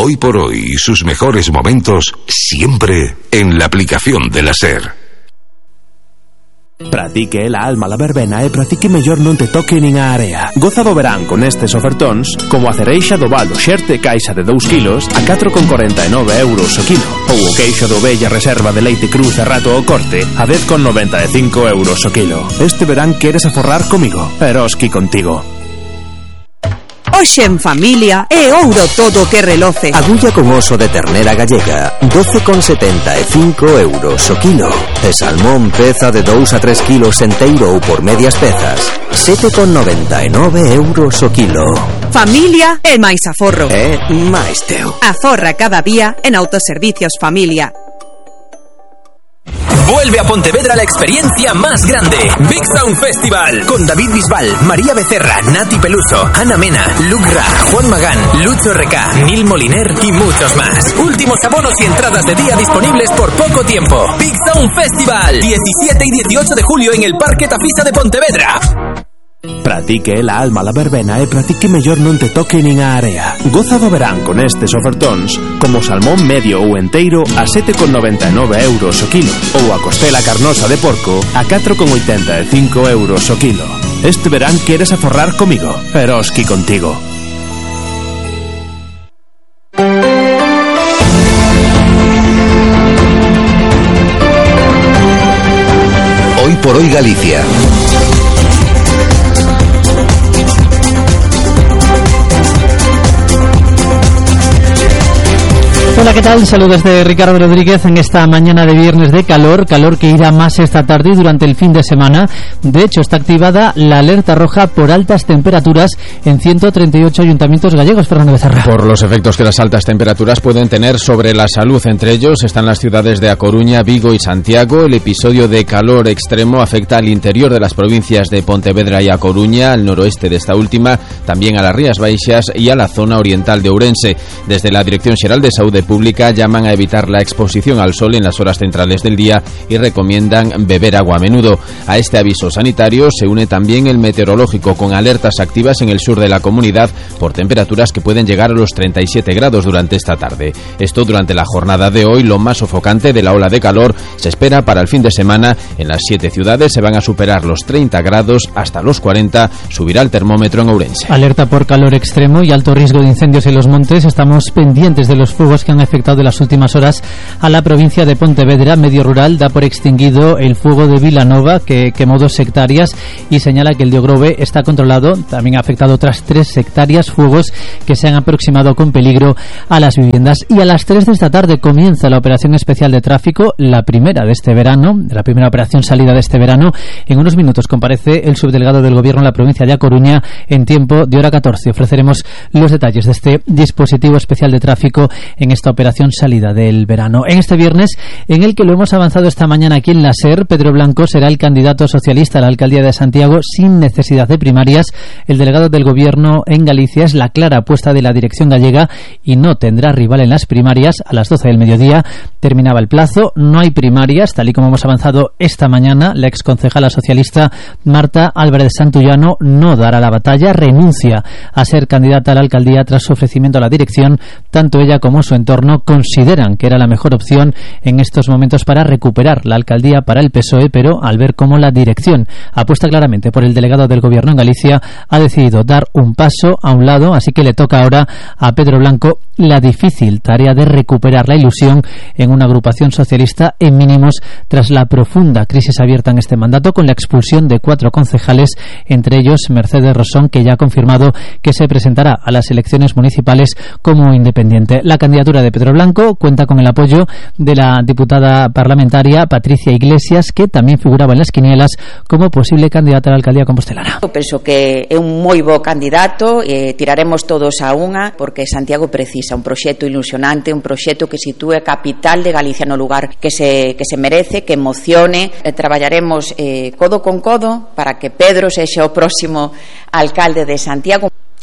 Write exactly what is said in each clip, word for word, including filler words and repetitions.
Hoy por hoy y sus mejores momentos siempre en la aplicación de la SER. Pratique la alma la verbena e pratique mellor non te toque nin a area. Goza do verán con estes ofertóns, como a cereixa do Val do Xerte caixa de dous kilos a catro con corenta e nove euros o kilo, ou o queixo do Bella Reserva de leite cru cerrato o corte a dez con noventa e cinco euros o kilo. Este verán queres aforrar comigo, Eroski contigo. Hoxe en familia é ouro todo que reloce. Agulla con oso de ternera gallega, doce con setenta e cinco euros o kilo. E salmón peza de dous a tres kilos enteiro ou por medias pezas, sete con noventa e nove euros o kilo. Familia é máis aforro. É máis teu. Aforra cada día en Autoservicios Familia. Vuelve a Pontevedra la experiencia más grande, Big Sound Festival, con David Bisbal, María Becerra, Nati Peluso, Ana Mena, Luke Ra, Juan Magán, Lucho R K, Neil Moliner y muchos más. Últimos abonos y entradas de día disponibles por poco tiempo. Big Sound Festival, diecisiete y dieciocho de julio en el Parque Tafisa de Pontevedra. Pratique la alma la verbena e pratique mellor non te toque nin a area. Goza do verán con estes ofertóns, como salmón medio ou enteiro a sete con noventa e nove euros o kilo, ou a costela carnosa de porco a catro con oitenta e cinco euros o kilo. Este verán queres aforrar comigo, Eroski contigo. Hoy por hoy Galicia. Hola, ¿qué tal? Saludos de Ricardo Rodríguez en esta mañana de viernes de calor, calor que irá más esta tarde y durante el fin de semana. De hecho, está activada la alerta roja por altas temperaturas en ciento treinta y ocho ayuntamientos gallegos. Fernando Becerra. Por los efectos que las altas temperaturas pueden tener sobre la salud. Entre ellos están las ciudades de A Coruña, Vigo y Santiago. El episodio de calor extremo afecta al interior de las provincias de Pontevedra y A Coruña, al noroeste de esta última, también a las Rías Baixas y a la zona oriental de Ourense. Desde la Dirección Xeral de Saúde Pública llaman a evitar la exposición al sol en las horas centrales del día y recomiendan beber agua a menudo. A este aviso sanitario se une también el meteorológico, con alertas activas en el sur de la comunidad por temperaturas que pueden llegar a los treinta y siete grados durante esta tarde. Esto durante la jornada de hoy. Lo más sofocante de la ola de calor se espera para el fin de semana. En las siete ciudades se van a superar los treinta grados, hasta los cuarenta subirá el termómetro en Ourense. Alerta por calor extremo y alto riesgo de incendios en los montes. Estamos pendientes de los fuegos que han afectado de las últimas horas a la provincia de Pontevedra. Medio Rural da por extinguido el fuego de Vilanova, que quemó dos hectáreas, y señala que el de Ogrove está controlado. También ha afectado otras tres hectáreas, fuegos que se han aproximado con peligro a las viviendas. Y a las tres de esta tarde comienza la operación especial de tráfico, la primera de este verano, la primera operación salida de este verano. En unos minutos comparece el subdelegado del Gobierno en la provincia de A Coruña en tiempo de hora catorce. Ofreceremos los detalles de este dispositivo especial de tráfico en esta operación salida del verano. En este viernes, en el que lo hemos avanzado esta mañana aquí en la SER, Pedro Blanco será el candidato socialista a la alcaldía de Santiago sin necesidad de primarias. El delegado del Gobierno en Galicia es la clara apuesta de la dirección gallega y no tendrá rival en las primarias. A las doce del mediodía terminaba el plazo. No hay primarias, tal y como hemos avanzado esta mañana. La exconcejala socialista Marta Álvarez Santullano no dará la batalla, renuncia a ser candidata a la alcaldía tras su ofrecimiento a la dirección. Tanto ella como su entorno consideran que era la mejor opción en estos momentos para recuperar la alcaldía para el P S O E, pero al ver cómo la dirección apuesta claramente por el delegado del Gobierno en Galicia, ha decidido dar un paso a un lado, así que le toca ahora a Pedro Blanco la difícil tarea de recuperar la ilusión en una agrupación socialista en mínimos tras la profunda crisis abierta en este mandato, con la expulsión de cuatro concejales, entre ellos Mercedes Rosón, que ya ha confirmado que se presentará a las elecciones municipales como independiente. La candidatura de Pedro Blanco cuenta con el apoyo de la diputada parlamentaria Patricia Iglesias, que también figuraba en las quinielas como posible candidata a la alcaldía compostelana. Eu penso que é un moi bo candidato, e tiraremos todos a unha, porque Santiago precisa un proxecto ilusionante, un proxecto que sitúe a capital de Galicia no lugar que se, que se merece, que emocione. E traballaremos eh, codo con codo para que Pedro sexa o próximo alcalde de Santiago.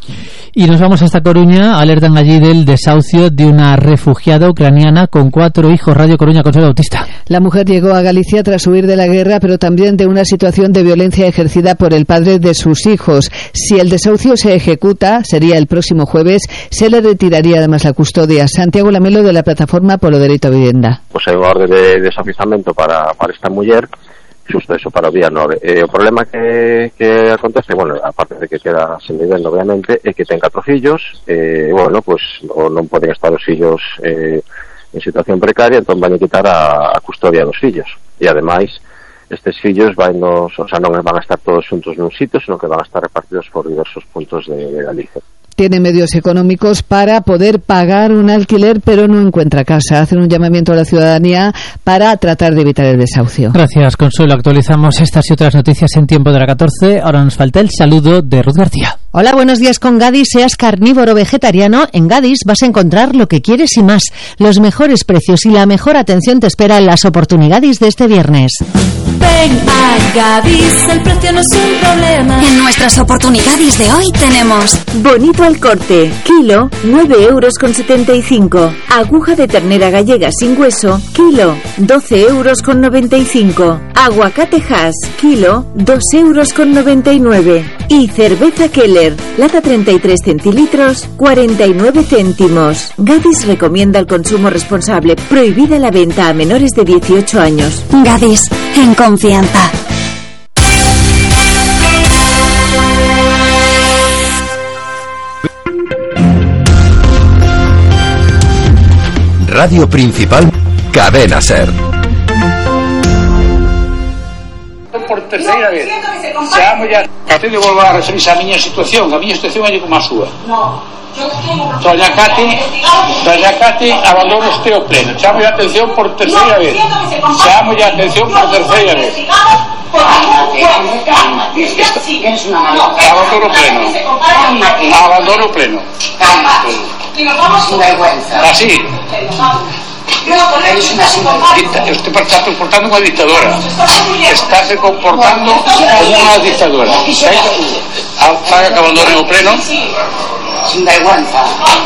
Y nos vamos hasta Coruña. Alertan allí del desahucio de una refugiada ucraniana con cuatro hijos. Radio Coruña, Consuelo Bautista. La mujer llegó a Galicia tras huir de la guerra, pero también de una situación de violencia ejercida por el padre de sus hijos. Si el desahucio se ejecuta, sería el próximo jueves, se le retiraría además la custodia. Santiago Lamelo, de la plataforma Polo Dereito a Vivienda. Pois hai unha orde de desafiamento para, para esta muller, xusto eso para o día nove. Eh, o problema que, que acontece, bueno, aparte de que queda sen vivenda, obviamente, é que ten catro fillos, e, eh, bueno, pues, o non poden estar os fillos eh, en situación precaria, entón van a quitar a, a custodia dos fillos. E, ademais, estes fillos van nos, o sea, non van a estar todos xuntos nun sitio, senón que van a estar repartidos por diversos puntos de, de Galicia. Tiene medios económicos para poder pagar un alquiler, pero no encuentra casa. Hacen un llamamiento a la ciudadanía para tratar de evitar el desahucio. Gracias, Consuelo. Actualizamos estas y otras noticias en Tiempo de la catorce. Ahora nos falta el saludo de Ruth García. Hola, buenos días. Con Gadis, seas carnívoro o vegetariano, en Gadis vas a encontrar lo que quieres y más. Los mejores precios y la mejor atención te espera en las oportunidades de este viernes. Ven a Gadis, el precio no es un problema. En nuestras oportunidades de hoy tenemos bonito al corte, kilo, nueve euros con setenta y cinco. Aguja de ternera gallega sin hueso, kilo, doce euros con noventa y cinco. Aguacate Hass, kilo, dos euros con noventa y nueve. Y cerveza Keller, lata treinta y tres centilitros, cuarenta y nueve céntimos. Gadis recomienda el consumo responsable, prohibida la venta a menores de dieciocho años. Gadis, en confianza. Radio Principal, Cadena Ser. Por terceira vez. Seamos ya. Cate de volver a referirse a miña situación. A miña situación é como a súa. No. Doña Cati, Doña Cati, abandono este o pleno. Chamo a atención por terceira vez. Chamo a atención por terceira vez. Abandono pleno. Abandono pleno. Así. Eres una sinvergüenza. Estoy portando una dictadora. Estás comportando como una dictadora. Paga que abandone o pleno. Sinvergüenza.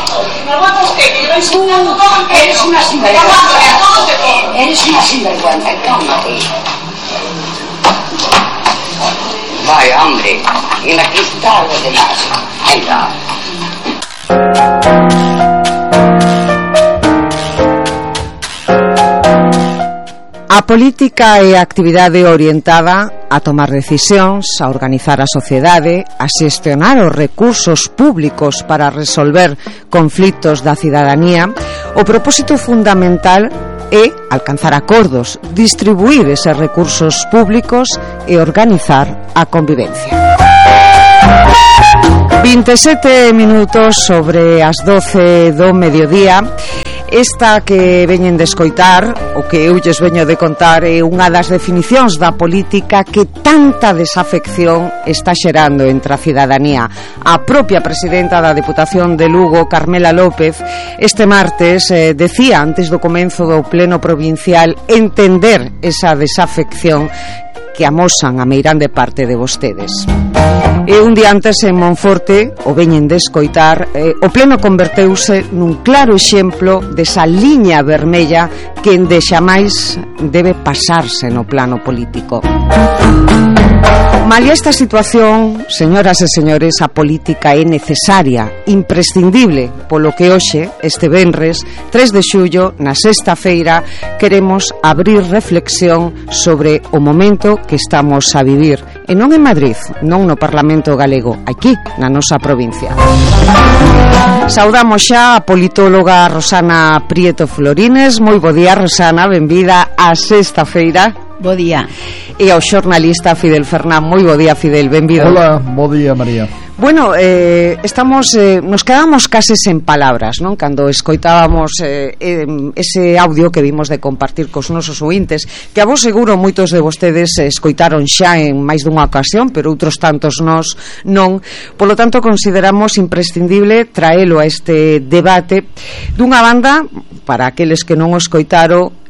Eres una sinvergüenza. Eres una sinvergüenza. Cálmate. Vaya, hombre. En la cristal de demás. Venga. A política é a actividade orientada a tomar decisións, a organizar a sociedade, a xestionar os recursos públicos para resolver conflitos da cidadanía. O propósito fundamental é alcanzar acordos, distribuir eses recursos públicos e organizar a convivencia. vinte e sete minutos sobre as doce do mediodía. Esta que veñen de escoitar, o que eu lles veño de contar, é unha das definicións da política que tanta desafección está xerando entre a cidadanía. A propia presidenta da Deputación de Lugo, Carmela López, este martes eh, decía antes do comenzo do pleno provincial entender esa desafección que amosan a meirande parte de vostedes. E un día antes en Monforte, o veñen de escoitar, eh, o pleno converteuse nun claro exemplo desa liña vermella que ende xamais debe pasarse no plano político. Malia esta situación, señoras e señores, a política é necesaria, imprescindible, polo que hoxe, este venres, tres de xullo, na sexta feira, queremos abrir reflexión sobre o momento que estamos a vivir, e non en Madrid, non no Parlamento Galego, aquí, na nosa provincia. Saudamos xa a politóloga Rosana Prieto Florines. Moi bo día, Rosana, benvida á sexta feira. Bo día. E ao xornalista Fidel Fernán. Moi bo día, Fidel, benvido. Hola, bo día, María. Bueno, eh, estamos eh, nos quedamos case sen palabras, non? Cando escoitábamos eh, eh, ese audio que vimos de compartir cos nosos ointes, que a vos seguro moitos de vostedes escoitaron xa en máis dunha ocasión, pero outros tantos nos non. Polo tanto, consideramos imprescindible traelo a este debate. Dunha banda, para aqueles que non o escoitaron,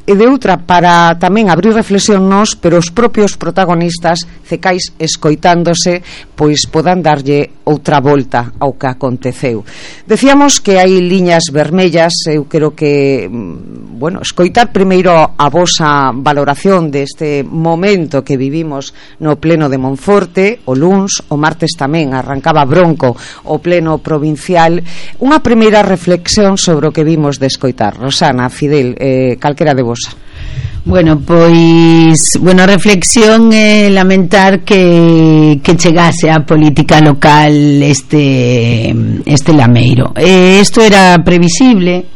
e de outra para tamén abrir reflexión nos, pero os propios protagonistas cecais escoitándose pois podan darlle outra volta ao que aconteceu. Decíamos que hai liñas vermellas. Eu creo que bueno, escoitar primeiro a vosa valoración deste momento que vivimos no pleno de Monforte o luns, o martes tamén arrancaba bronco o pleno provincial. Unha primeira reflexión sobre o que vimos de escoitar. Rosana, Fidel, eh, calquera de vos. Bueno, pois, bueno, a reflexión é lamentar que que chegase a política local este este lameiro. Eh, isto era previsible.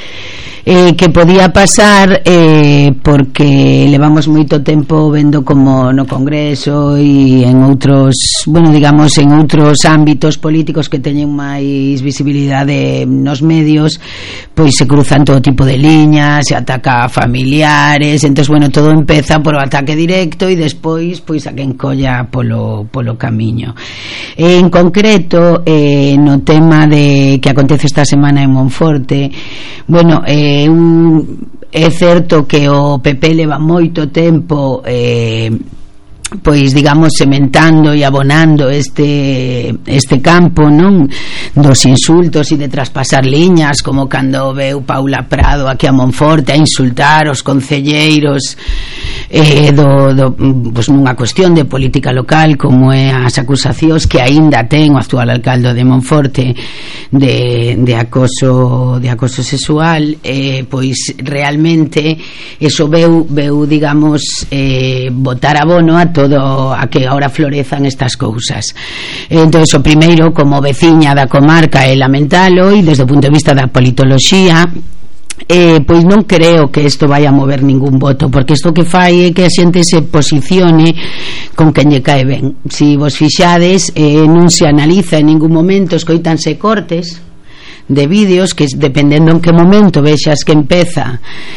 Eh, que podía pasar eh, porque levamos moito tempo vendo como no Congreso e en outros, bueno, digamos en outros ámbitos políticos que teñen máis visibilidade nos medios, pois se cruzan todo tipo de liñas, se ataca a familiares, entonces bueno, todo empeza por o ataque directo e despois pois a quen colla polo, polo camiño. En concreto, eh, no tema de que acontece esta semana en Monforte, bueno, eh É, un, é certo que o P P leva moito tempo eh, pois digamos sementando e abonando este este campo, non, dos insultos e de traspasar liñas, como cando veu Paula Prado aquí a Monforte a insultar os concelleiros eh, do, do, pois nunha cuestión de política local, como é as acusacións que aínda ten o actual alcalde de Monforte de, de acoso de acoso sexual, eh, pois realmente eso veu, veu digamos eh, botar abono a todo a que ahora florezan estas cousas. Entón, o primeiro, como veciña da comarca, é lamentalo, e desde o punto de vista da politoloxía, eh, pois non creo que isto vai a mover ningún voto, porque isto que fai é que a xente se posicione con quen lle cae ben. Si vos fixades, eh, non se analiza en ningún momento, escoítanse cortes de vídeos que dependendo en que momento vexas que empeza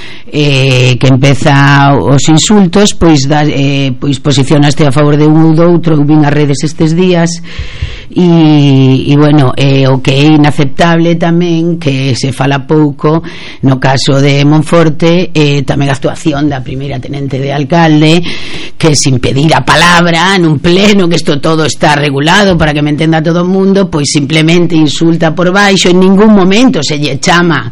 eh, que empeza os insultos, pois, da, eh, pois posicionaste a favor de un ou do outro. Eu vin as redes estes días e, e bueno, eh, o que é inaceptable tamén, que se fala pouco no caso de Monforte, eh, tamén a actuación da primeira tenente de alcalde, que sin pedir a palabra nun pleno, que isto todo está regulado para que me entenda todo o mundo, pois simplemente insulta por baixo. En ningún momento se lle chama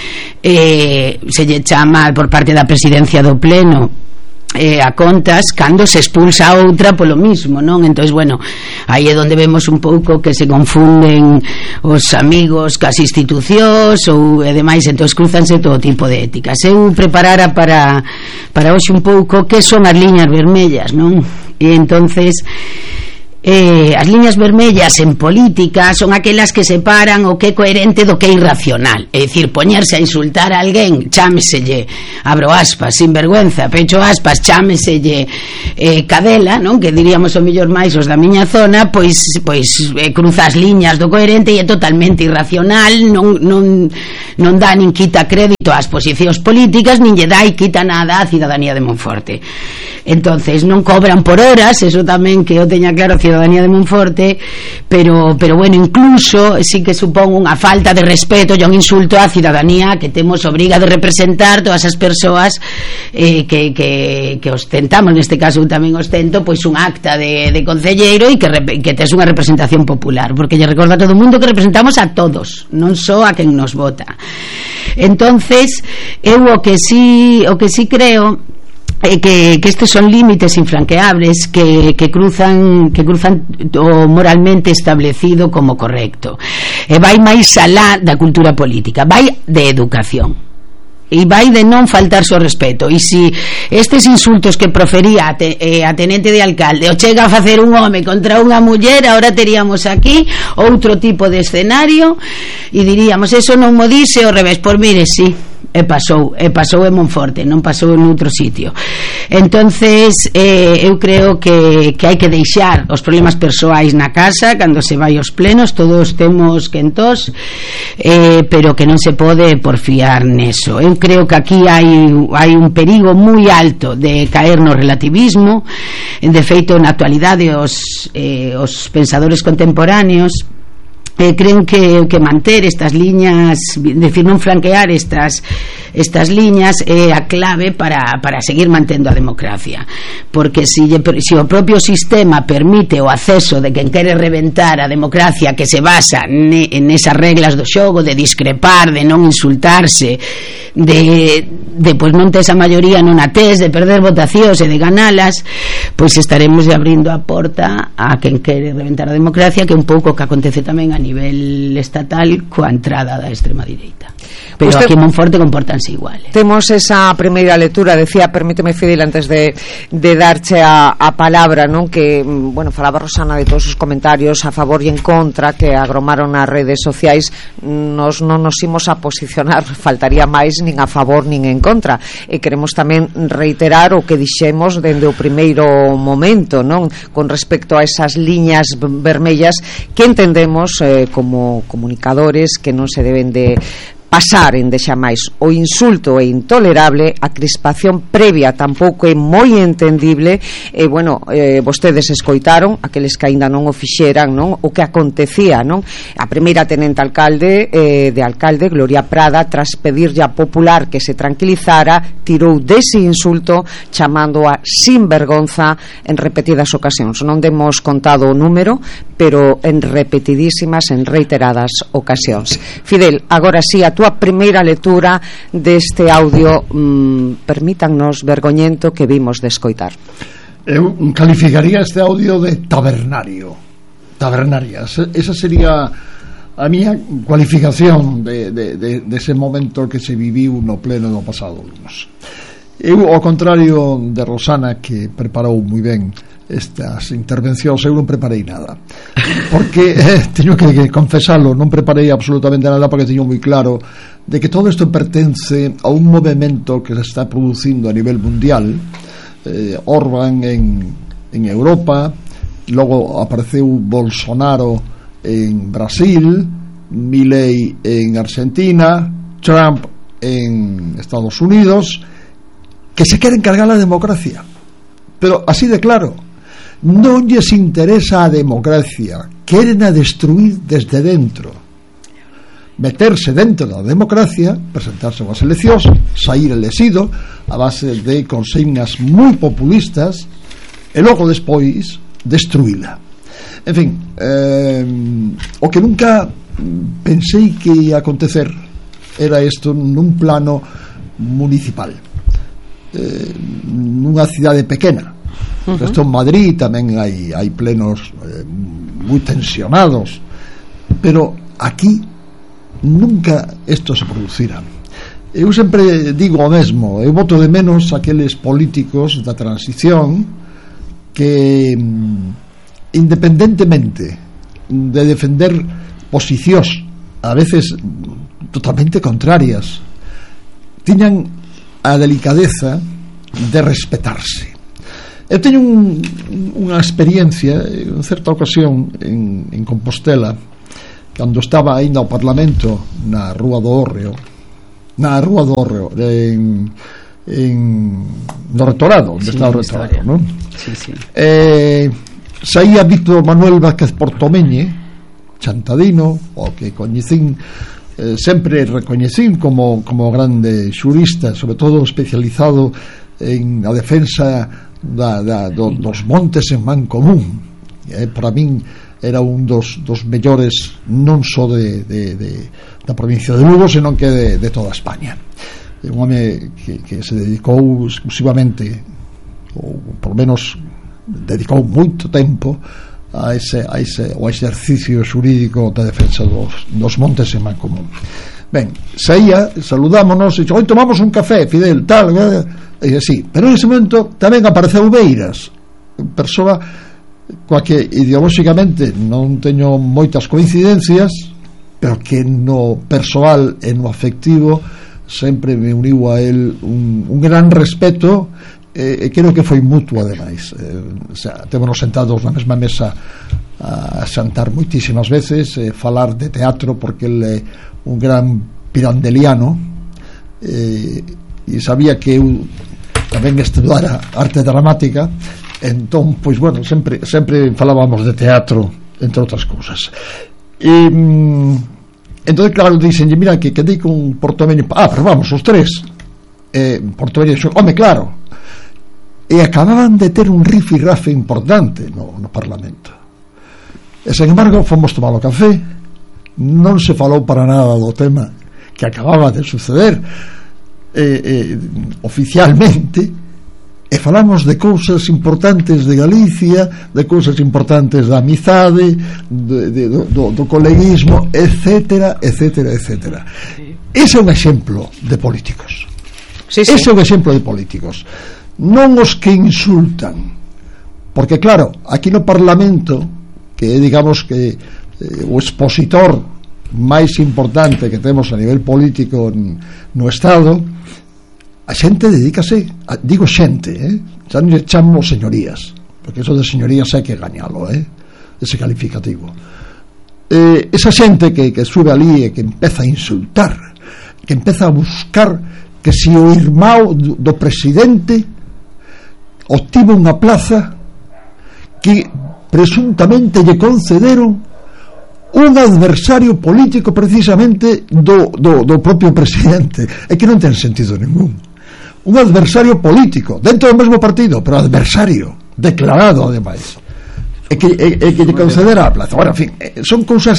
eh, se lle chama por parte da presidencia do pleno eh, a contas cando se expulsa a outra polo mismo, non? Entón, bueno, aí é onde vemos un pouco que se confunden os amigos cas institucións ou e demais, entón cruzanse todo tipo de éticas. Eu preparara para para hoxe un pouco que son as liñas vermellas, non? E entonces Eh, as liñas vermellas en política son aquelas que separan o que é coherente do que é irracional. É dicir, poñerse a insultar a alguén, chámeselle, abro aspas, sinvergüenza, pecho aspas, chámeselle eh, cadela, non? Que diríamos o mellor máis os da miña zona, pois, pois eh, cruza as liñas do coherente e é totalmente irracional, non, non, non dá nin quita crédito ás posicións políticas, nin lle dá e quita nada á cidadanía de Monforte. Entonces non cobran por horas, eso tamén que eu teña claro, a cidadanía de Monforte, pero, pero bueno, incluso sí que supón unha falta de respeto e un insulto á cidadanía que temos obriga de representar todas as persoas eh, que, que, que ostentamos, neste caso eu tamén ostento pois un acta de, de concelleiro e que, que tes unha representación popular, porque lle recorda a todo o mundo que representamos a todos, non só a quen nos vota. Entonces eu o que sí, o que sí creo Eh, que, que estes son límites infranqueables que, que cruzan que cruzan o moralmente establecido como correcto, e vai máis alá da cultura política, vai de educación e vai de non faltarse o respeto. E se estes insultos que profería a, te, eh, a tenente de alcalde o chega a facer un home contra unha muller, ahora teríamos aquí outro tipo de escenario e diríamos, eso non mo dice ao revés. Por mire, sí, e pasou, e pasou en Monforte, non pasou en outro sitio. Entonces eh, eu creo que, que hai que deixar os problemas persoais na casa cando se vai aos plenos, todos temos quentós, eh, pero que non se pode porfiar neso. Eu creo que aquí hai, hai un perigo moi alto de caer no relativismo. De feito, na actualidade os, eh, os pensadores contemporáneos eh, creen que, que manter estas liñas, decir, non flanquear estas estas liñas é a clave para, para seguir mantendo a democracia, porque se si, si o propio sistema permite o acceso de quen quere reventar a democracia, que se basa ne, en esas reglas do xogo, de discrepar, de non insultarse, de, de pues, non ter esa maioría, non a tes, de perder votacións e de ganalas, pois estaremos abrindo a porta a quen quere reventar a democracia, que é un pouco que acontece tamén a nivel estatal coa entrada da extrema direita. Pero Usted, aquí en Monforte comportanse igual. Eh. Temos esa primeira lectura, decía, permíteme, Fidel, antes de, de darche a, a palabra, non, que, bueno, falaba Rosana de todos os comentarios a favor e en contra que agromaron nas redes sociais. Nos non nos imos a posicionar, faltaría máis, nin a favor nin en contra, e queremos tamén reiterar o que dixemos dende o primeiro momento, non, con respecto a esas liñas vermellas que entendemos eh, como comunicadores que non se deben de pasar en deixamais. O insulto é intolerable, a crispación previa tampouco é moi entendible, e bueno, eh, vostedes escoitaron, aqueles que aínda non o fixeran, non, o que acontecía, non? A primeira tenente alcalde eh, de alcalde, Gloria Prada, tras pedirlle a Popular que se tranquilizara, tirou dese insulto chamando a sinvergonza en repetidas ocasións. Non demos contado o número, pero en repetidísimas, en reiteradas ocasións. Fidel, agora sí, a túa primeira lectura deste audio, mm, permítannos, vergoñento, que vimos de escoitar. Eu calificaría este audio de tabernario, tabernaria. Esa sería a miña cualificación de, de, de, de ese momento que se viviu no pleno do pasado lunes. Eu, ao contrario de Rosana, que preparou moi ben estas intervencións, eu non preparei nada, porque eh, teño que, que confesalo, non preparei absolutamente nada, porque teño moi claro de que todo isto pertence a un movimento que se está producindo a nivel mundial. eh, Orbán en, en Europa, logo apareceu Bolsonaro en Brasil, Milei en Argentina, Trump en Estados Unidos, que se queren cargar a democracia, pero así de claro. Non lles interesa a democracia, queren a destruir desde dentro, meterse dentro da democracia, presentarse a eleccións, sair elegido a base de consignas moi populistas e logo despois destruíla. En fin, eh, o que nunca pensei que ia acontecer era isto nun plano municipal, eh, nunha cidade pequena. Uh-huh. Isto en Madrid tamén hai, hai plenos eh, moi tensionados, pero aquí nunca isto se producirá. Eu sempre digo o mesmo, eu boto de menos aqueles políticos da transición que, independentemente de defender posicións a veces totalmente contrarias, tiñan a delicadeza de respetarse. Eu teño un, unha experiencia en certa ocasión en, en Compostela, cando estaba ainda ao Parlamento na Rúa do Hórreo, na Rúa do Hórreo, en, en no Rectorado, onde sí, está o Rectorado, non? Sí, sí. Eh, saía Víctor Manuel Vázquez Portomeñe, chantadino, o que coñecín, eh, sempre recoñecín como, como grande xurista, sobre todo especializado en a defensa Da, da, do, dos montes en Mancomún. Eh, para min era un dos, dos mellores non só de, de, de, da provincia de Lugo, senón que de, de toda España. É un home que, que se dedicou exclusivamente, ou por lo menos dedicou moito tempo a ese, a ese o exercicio xurídico da defensa dos, dos montes en Mancomún. Ben, saía, saludámonos e dixo, oi, tomamos un café, Fidel, tal, e así. Pero en ese momento tamén apareceu Beiras, persoa coa que ideolóxicamente non teño moitas coincidencias, pero que no persoal e no afectivo sempre me uniu a él un, un gran respeto, e, e creo que foi mutuo ademais. Eh, o sea, témonos sentados na mesma mesa a xantar moitísimas veces, eh, falar de teatro, porque ele é un gran pirandeliano, eh, e sabía que eu tamén estudara arte dramática, entón, pois bueno, sempre, sempre falábamos de teatro, entre outras cousas. E, entonces, claro, dicen, mira, que quedei con Portovenio. Ah, pero vamos, os tres. Eh, Portovenio, home, claro. E acababan de ter un rifirrafe importante no, no Parlamento. E, sen embargo, fomos tomar o café, non se falou para nada do tema que acababa de suceder eh, eh, oficialmente, e falamos de cousas importantes de Galicia, de cousas importantes da amizade, de, de, do, do coleguismo, etcétera, etcétera, etcétera. Ese é un exemplo de políticos. Sí, sí. Ese é un exemplo de políticos. Non os que insultan, porque claro, aquí no Parlamento, que é, digamos, que eh, o expositor máis importante que temos a nivel político no Estado, a xente dedícase a, digo xente, eh? xa non lle chamo señorías, porque eso de señorías hai que gañalo, eh? ese calificativo. Eh, esa xente que, que sube ali e que empeza a insultar, que empeza a buscar que se o irmão do, do presidente obtivo unha plaza que presuntamente lle concederon un adversario político precisamente do, do, do propio presidente. É que non ten sentido ningún. Un adversario político dentro do mesmo partido, pero adversario declarado ademais, é que, é, é que lle concedera a plaza. Bueno, en fin, son cousas,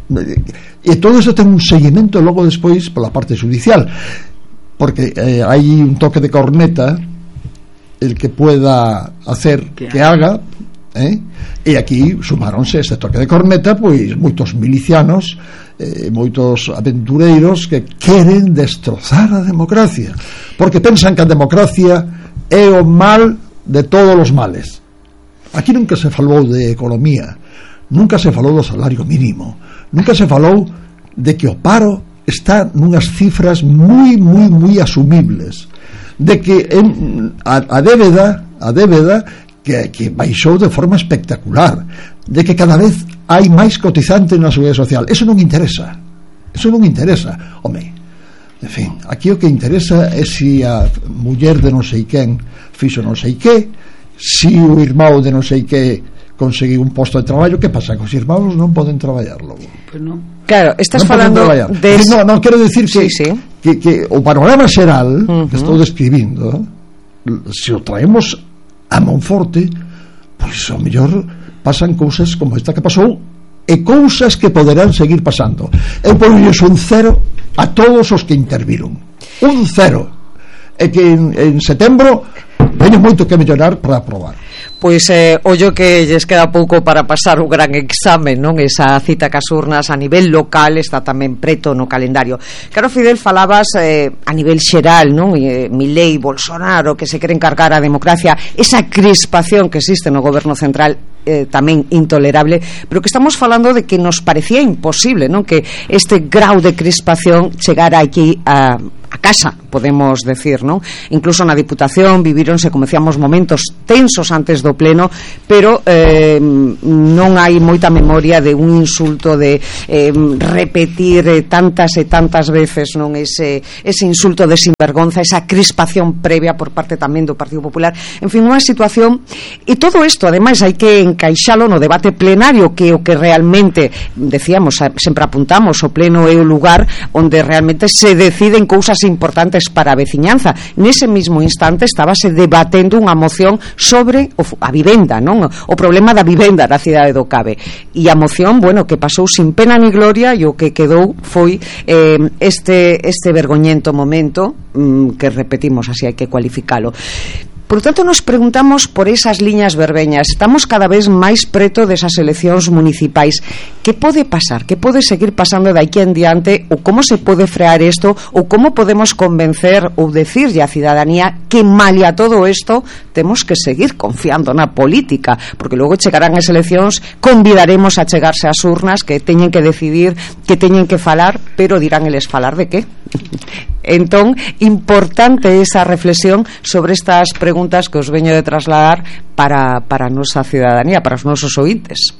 e todo iso ten un seguimento logo despois pola parte judicial, porque eh, hai un toque de corneta el que pueda hacer que, que haga, eh? E aquí sumáronse este toque de corneta pois moitos milicianos, eh, moitos aventureiros que queren destrozar a democracia, porque pensan que a democracia é o mal de todos os males. Aquí nunca se falou de economía, nunca se falou do salario mínimo, nunca se falou de que o paro está nunhas cifras moi, moi, moi asumibles, de que en, a, a débeda a débeda que, que baixou de forma espectacular, de que cada vez hai máis cotizantes na seguridade social. Eso non interesa, eso non interesa, home, en fin, aquí o que interesa é se a muller de non sei quen fixo non sei que, se o irmão de non sei que conseguiu un posto de traballo. Que pasa? Que os irmãos non poden traballar logo. Pues no. Claro, estás non falando de... No, no, quero decir que, sí, sí. que, que o panorama xeral uh-huh. que estou describindo, se o traemos a Monforte, pois ao mellor pasan cousas como esta que pasou, e cousas que poderán seguir pasando. Eu ponlles un cero a todos os que interviron, un cero, e que en, en setembro veño moito que mellorar para aprobar. Pois eh, ollo que lles queda pouco para pasar o gran exame, non? Esa cita cas urnas a nivel local está tamén preto no calendario. Claro, Fidel, falabas eh, a nivel xeral, non? Eh, Milei, Bolsonaro, que se queren cargar a democracia, esa crispación que existe no goberno central, eh, tamén intolerable, pero que estamos falando de que nos parecía imposible, non? Que este grau de crispación chegara aquí a a casa, podemos decir, non? Incluso na Diputación vivíronse, como decíamos, momentos tensos antes do pleno, pero eh, non hai moita memoria de un insulto, de eh, repetir eh, tantas e tantas veces, non, ese, ese insulto de sinvergonza, esa crispación previa por parte tamén do Partido Popular. En fin, unha situación, e todo isto ademais hai que encaixalo no debate plenario, que o que realmente decíamos, sempre apuntamos, o pleno é o lugar onde realmente se deciden cousas importantes para a veciñanza. Nese mismo instante estábase debatendo unha moción sobre a vivenda, non? O problema da vivenda na cidade do Cabe, e a moción, bueno, que pasou sin pena ni gloria, e o que quedou foi eh, este, este vergoñento momento mm, que repetimos, así hai que cualificalo. Por tanto, nos preguntamos por esas liñas verbeñas. Estamos cada vez máis preto desas eleccións municipais. Que pode pasar? Que pode seguir pasando de aquí en diante? Ou como se pode frear isto? Ou como podemos convencer ou decirlle á cidadanía que malia todo isto temos que seguir confiando na política? Porque logo chegarán as eleccións, convidaremos a chegarse ás urnas, que teñen que decidir, que teñen que falar, pero dirán eles falar de que? Entón, importante esa reflexión sobre estas preguntas que os veño de trasladar para, para a nosa cidadanía, para os nosos ointes.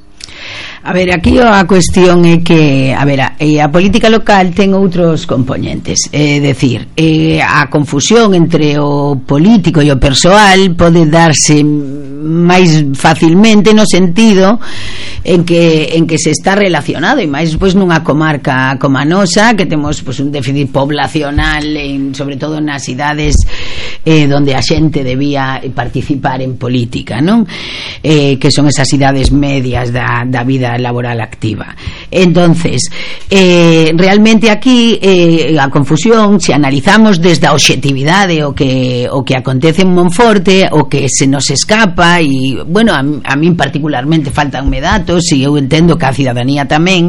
A ver, aquí a cuestión é que, a ver, a, a política local ten outros componentes, é decir, eh, a confusión entre o político e o persoal pode darse máis facilmente no sentido en que en que se está relacionado, e máis pois nunha comarca como a nosa, que temos pois un déficit poblacional en, sobre todo nas cidades eh, donde a xente debía participar en política, non? Eh, que son esas cidades medias da, da vida laboral activa. Entonces eh, realmente aquí eh, a confusión, se analizamos desde a obxectividade o que o que acontece en Monforte, o que se nos escapa, e bueno, a, a min particularmente faltanme datos, e eu entendo que a cidadanía tamén,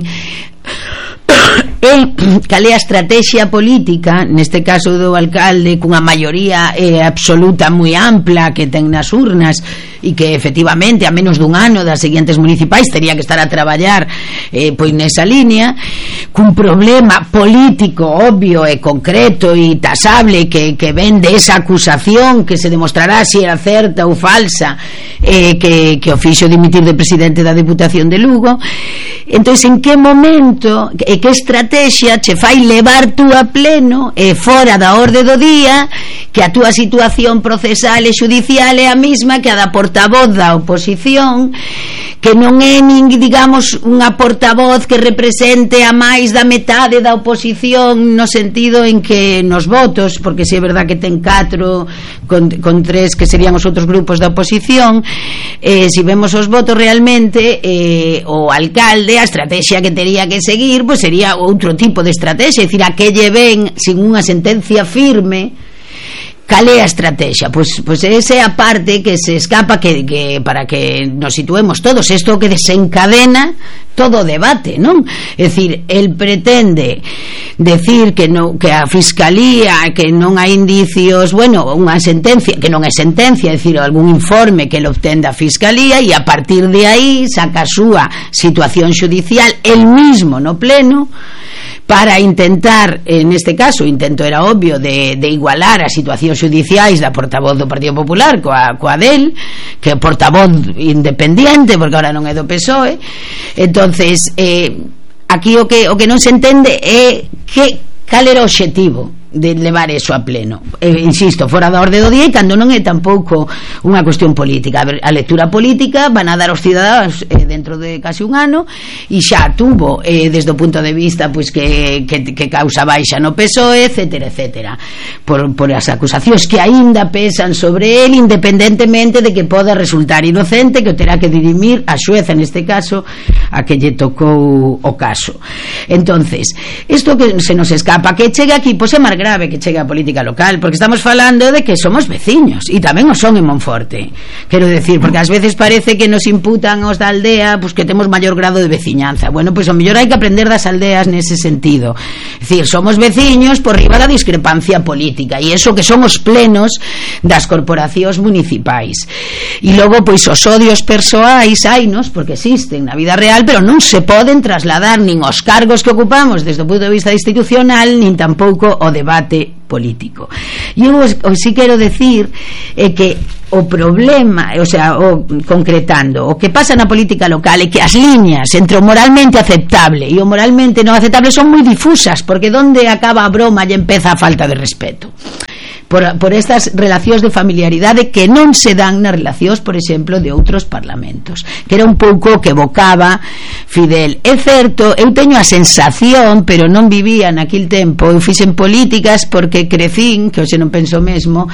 e cal é a estrategia política neste caso do alcalde, cunha maioría eh, absoluta moi ampla que ten nas urnas, e que efectivamente a menos dun ano das seguintes municipais tería que estar a traballar eh, pois nesa línea, cun problema político obvio e concreto e tasable que, que ven de esa acusación que se demostrará se era certa ou falsa, eh, que, que o fixo dimitir de presidente da Deputación de Lugo. Entón, en que momento e que estrategia che fai levar tú a pleno e fora da orde do día que a túa situación procesal e judicial é a mesma que a da portavoz da oposición, que non é nin, digamos, unha portavoz que represente a máis da metade da oposición, no sentido en que nos votos, porque se é verdad que ten catro con, con tres que serían os outros grupos da oposición, eh, se vemos os votos realmente, eh, o alcalde, a estrategia que tería que seguir pues sería outro tipo de estrategia, é dicir, a que lle ven sin unha sentencia firme. Cal é a estrategia? Pois, pois esa é a parte que se escapa, que, que para que nos situemos todos, isto que desencadena todo o debate, non? É dicir, el pretende decir que no, que a Fiscalía, que non hai indicios, bueno, unha sentencia, que non é sentencia, é dicir, algún informe que le obtén da Fiscalía, e a partir de aí saca a súa situación judicial el mismo no pleno, para intentar, en este caso o intento era obvio de, de igualar as situacións judiciais da portavoz do Partido Popular coa, coa del, que é portavoz independiente porque ahora non é do P S O E. Entonces eh, aquí o que, o que non se entende é que cal era o obxectivo de levar eso a pleno, eh, insisto, fora da orde do día, e cando non é tampouco unha cuestión política. A, ver, a lectura política van a dar aos cidadáns eh, dentro de casi un ano, e xa tuvo eh, desde o punto de vista pues, que, que, que causa baixa no P S O E, etcétera, etcétera, por, por as acusacións que aínda pesan sobre él, independentemente de que poda resultar inocente, que o terá que dirimir a xueza, neste caso a que lle tocou o caso. Entonces, isto que se nos escapa, que chegue aquí, pois é máis grave que chegue a política local, porque estamos falando de que somos veciños, e tamén o son en Monforte, quero decir, porque ás veces parece que nos imputan os da aldea pues que temos maior grado de veciñanza. Bueno, pois pues, o mellor hai que aprender das aldeas nese sentido, é dicir, somos veciños por riba da discrepancia política, e eso que son os plenos das corporacións municipais, e logo pois os odios persoais hainos, porque existen na vida real, pero non se poden trasladar nin os cargos que ocupamos desde o punto de vista institucional, nin tampouco o debate político. E eu o si quero decir é que o problema, o sea, o, concretando, o que pasa na política local é que as liñas entre o moralmente aceptable e o moralmente non aceptable son moi difusas, porque onde acaba a broma e empeza a falta de respeto. Por, por estas relacións de familiaridade que non se dan nas relacións, por exemplo, de outros parlamentos, que era un pouco que evocaba Fidel. É certo, eu teño a sensación, pero non vivía naquil tempo, eu fixen políticas porque crecín, que hoxe non penso mesmo,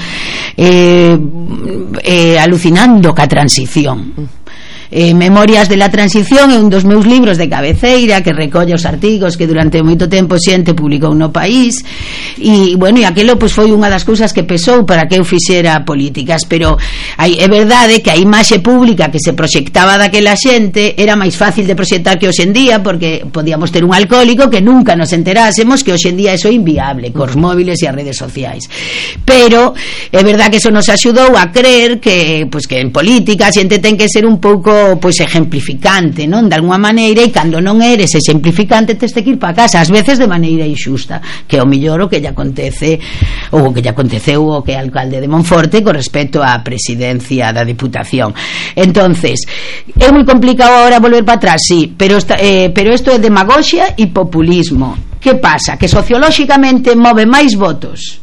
eh, eh, alucinando ca transición. Eh, Memorias de la Transición é un dos meus libros de cabeceira, que recolle os artigos que durante moito tempo xente publicou no país, e bueno, e aquilo pois foi unha das cousas que pesou para que eu fixera políticas. Pero hai, é verdade que a imaxe pública que se proxectaba daquela xente era máis fácil de proxectar que hoxe en día, porque podíamos ter un alcohólico que nunca nos enterásemos, que hoxe en día eso é inviable cos móviles e as redes sociais. Pero é verdade que eso nos axudou a creer que, pois, que en política a xente ten que ser un pouco pois exemplificante, non? De alguma maneira, e cando non eres exemplificante tes que ir para casa, ás veces de maneira injusta, que é o mellor o que lle acontece, ou o que lle aconteceu o que é alcalde de Monforte con respecto á presidencia da Diputación. Entonces, é moi complicado agora volver para atrás, sí, pero esta, eh, pero isto é demagoxia e populismo. Que pasa? Que sociolóxicamente move máis votos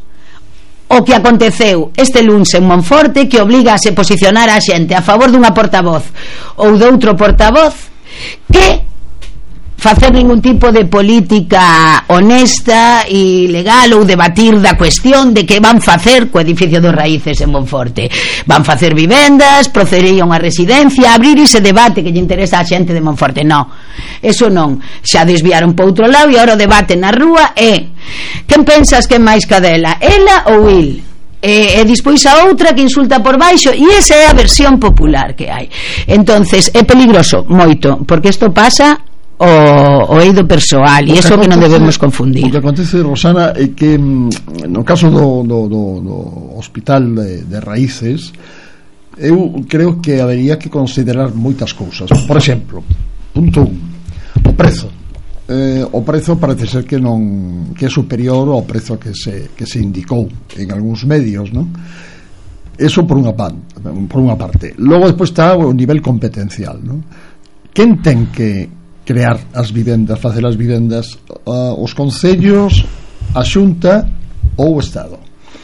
o que aconteceu este luns en Monforte, que obliga a se posicionar a xente a favor dunha portavoz ou doutro portavoz, que facer ningún tipo de política honesta e legal ou debatir da cuestión de que van facer co edificio dos Raíces en Monforte. Van facer vivendas, procedería unha residencia, abrir ese debate que lle interesa a xente de Monforte. No, eso non, xa desviaron para outro lado e agora o debate na rúa é quen pensas que é máis cadela, ela ou il? E, e dispois a outra que insulta por baixo, e esa é a versión popular que hai. Entonces é peligroso moito, porque isto pasa o, o eido persoal, e iso que non debemos confundir. O que acontece, Rosana, é que no caso do, do, do, do hospital de, de Raíces, eu creo que habería que considerar moitas cousas. Por exemplo, punto un, o prezo. Eh, o prezo parece ser que non que é superior ao prezo que se, que se indicou en algúns medios, non? Eso por unha, pan, por unha parte. Logo despois está o nivel competencial, non? Quen ten que crear as vivendas, facer as vivendas? Uh, os concellos, a Xunta ou o Estado?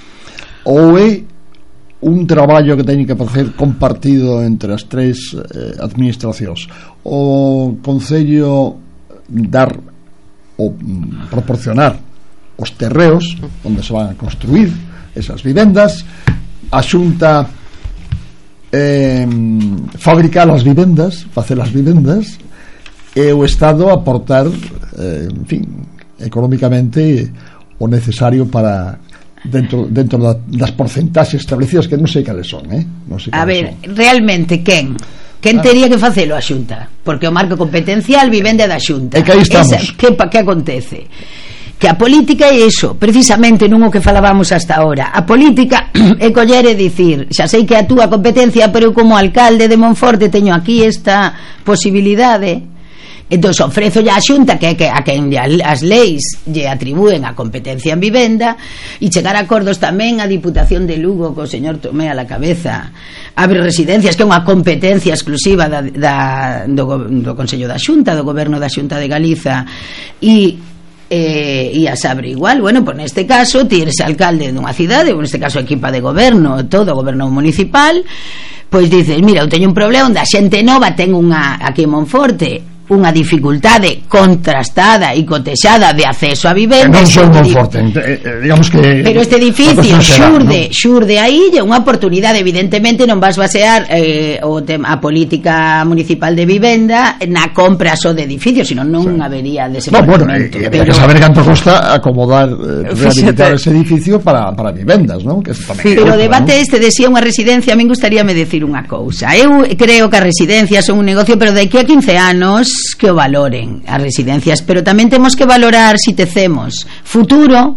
Ou é un traballo que teñen que facer compartido entre as tres eh, administracións? O concello dar ou proporcionar os terreos onde se van a construir esas vivendas, a Xunta eh, fabricar as vivendas, facer as vivendas, e o Estado aportar eh, en fin, económicamente o necesario para dentro, dentro da, das porcentaxes establecidas, que non sei cales son, eh? Non sei a ver, son. Realmente quen? Quen Ah. teria que facelo? A Xunta, porque o marco competencial vivende da Xunta. E que aí estamos. Esa, que, que acontece? Que a política é iso, precisamente non o que falábamos hasta ahora. A política é coller e dicir, xa sei que a túa competencia, pero como alcalde de Monforte teño aquí esta posibilidade, entón ofrezo a Xunta que, que a quen as leis lle atribúen a competencia en vivenda, e chegar a acordos tamén a Diputación de Lugo co señor Tomé a la cabeza, abre residencias, que é unha competencia exclusiva da, da, do, do Consello da Xunta, do Goberno da Xunta de Galiza, e eh, e as abre igual. Bueno, pues neste caso ti eres alcalde dunha cidade, ou neste caso equipa de goberno, todo o goberno municipal, pois dices, mira, eu teño un problema onde a xente nova ten unha, aquí en Monforte, unha dificultade contrastada e cotexada de acceso a vivenda. Non son Monforte, eh, digamos que pero este edificio xurde, ¿no? xurde aí é unha oportunidade. Evidentemente non vas basear eh, o tema, a política municipal de vivenda na compra só de edificios, senón non sí. habería desenvolvemento. No, bueno, pero... que saber canto costa acomodar, eh, rehabilitar ese edificio para, para vivendas, ¿no? Que sí, pero o debate, ¿no? Este de si é unha residencia, a min gustaríame decir unha cousa. Eu creo que as residencias son un negocio, pero de aquí a quince anos que o valoren as residencias, pero tamén temos que valorar si tecemos futuro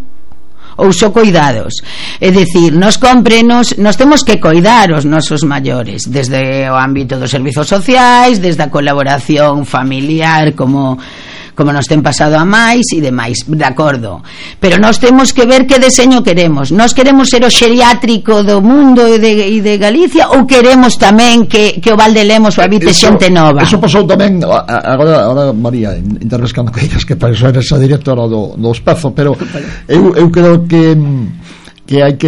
ou só coidados. É dicir, nos cómprenos, nos temos que coidar os nosos maiores, desde o ámbito dos servizos sociais, desde a colaboración familiar, como como nos ten pasado a máis e demais, de acordo, pero nós temos que ver que deseño queremos. Nós queremos ser o xeriátrico do mundo e de, e de Galicia, ou queremos tamén que, que o Valdelemos o habite eso, xente nova? Eso pasou tamén agora, agora María, interrescando que digas que para eso eres a directora do, do Espazo, pero eu, eu creo que que hai que